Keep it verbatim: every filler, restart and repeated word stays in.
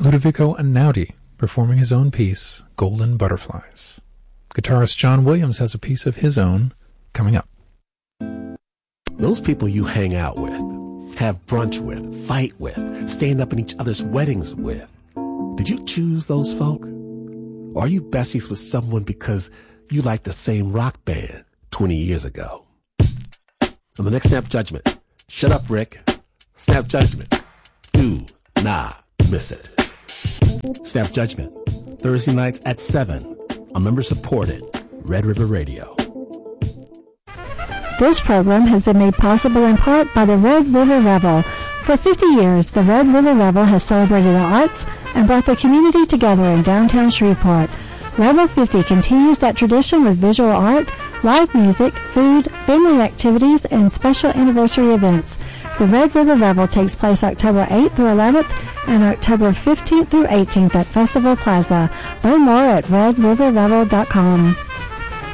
Ludovico Einaudi performing his own piece, Golden Butterflies. Guitarist John Williams has a piece of his own coming up. Those people you hang out with, have brunch with, fight with, stand up in each other's weddings with. Did you choose those folk? Or are you besties with someone because you liked the same rock band twenty years ago? On the next Snap Judgment, shut up, Rick. Snap Judgment. Do not miss it. Snap Judgment, Thursday nights at seven on member-supported Red River Radio. This program has been made possible in part by the Red River Revel. For fifty years, the Red River Revel has celebrated the arts and brought the community together in downtown Shreveport. Revel fifty continues that tradition with visual art, live music, food, family activities, and special anniversary events. The Red River Revel takes place October eighth through eleventh and October fifteenth through eighteenth at Festival Plaza. Learn more at red river revel dot com.